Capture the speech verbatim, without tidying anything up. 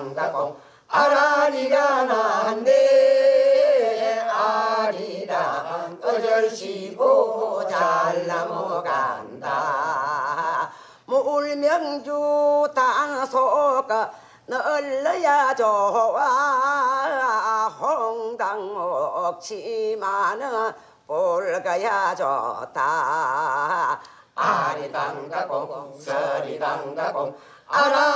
아리당다공 아라리가 난데 아리랑 어절시고 잘 넘어간다. 물명주 단소가 널러야 좋아 홍당옥 치마는 볼가야 좋다. 아리당다공 서리당다공 아라